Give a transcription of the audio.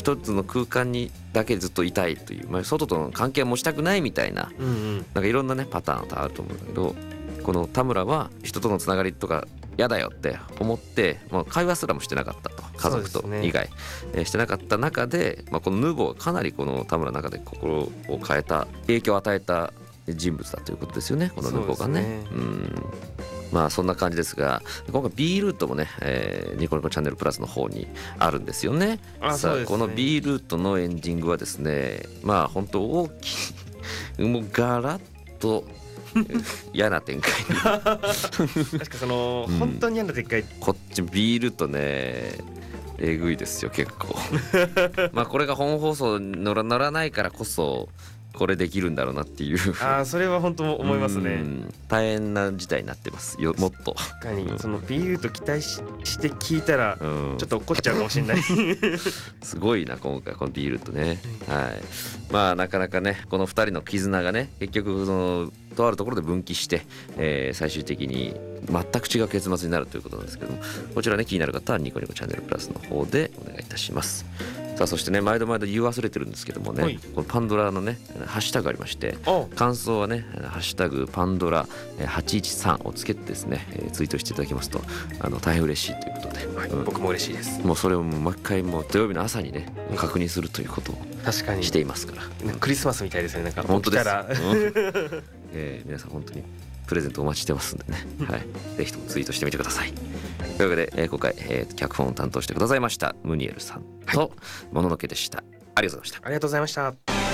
一つの空間にだけずっといたいという、外との関係を持ちたくないみたいな、なんかいろんなねパターンがあると思うんだけど、この田村は人とのつながりとか嫌だよって思って、もう会話すらもしてなかったと、家族と以外、してなかった中で、このヌーボーはかなりこの田村の中で心を変えた、影響を与えた人物だということですよね、このヌーボーがね。そんな感じですが、今回 B ルートもね、ニコニコチャンネルプラスの方にあるんですよね。さあこの B ルートのエンディングはですね、本当大きいもうガラッと嫌な展開確か本当に嫌な展開、 こっち B ルートねえぐいですよ結構これが本放送に乗らないからこそこれできるんだろうなっていうそれは本当思いますね。 大変な事態になってますよ、もっと。 確かにその B ルート期待して聞いたらちょっと怒っちゃうかもしれないすごいな今回この B ルートね。なかなかねこの2人の絆がね結局そのとあるところで分岐して、最終的に全く違う結末になるということなんですけども、こちらね気になる方はニコニコチャンネルプラスの方でお願いいたします。さあそしてね毎度言い忘れてるんですけどもね、このパンドラのねハッシュタグがありまして、感想はねハッシュタグパンドラ813をつけてですねツイートしていただきますと大変嬉しいということで、 僕も嬉しいです。 もうそれを毎回もう土曜日の朝にね確認するということをしていますから、 クリスマスみたいですね。なんか本当です皆さん本当にプレゼントお待ちしてますんでね、ぜひともツイートしてみてください。というわけで、今回、脚本を担当してくださいましたムニエルさんともののけでした。ありがとうございました。 ありがとうございました。